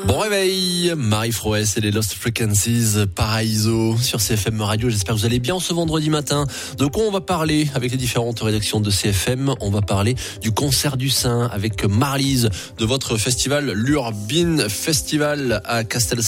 Bon réveil, Marie Frouès et les Lost Frequencies, Paraiso sur CFM Radio. J'espère que vous allez bien ce vendredi matin. De quoi on va parler avec les différentes rédactions de CFM? On va parler du concert du Saint avec Marlise de votre festival l'Urbine Festival à Castel